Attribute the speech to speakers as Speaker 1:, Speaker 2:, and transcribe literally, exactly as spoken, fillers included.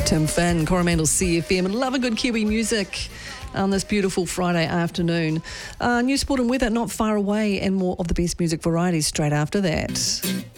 Speaker 1: Tim Finn, Coromandel C F M, and love a good Kiwi music on this beautiful Friday afternoon. Uh, new sport and weather not far away, and more of the best music varieties straight after that.